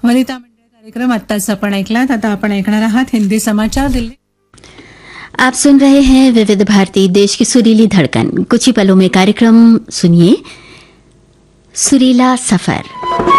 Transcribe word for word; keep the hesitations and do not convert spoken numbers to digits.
वनिता मंडळ कार्यक्रम आत्ताच आपण ऐकलात. आता आपण ऐकणार आहात हिंदी समाचार. दिल्ली. आप सुन रहे हैं विविध भारती, देश की सुरीली धड़कन. कुछ ही पलों में कार्यक्रम सुनिए सुरीला सफर.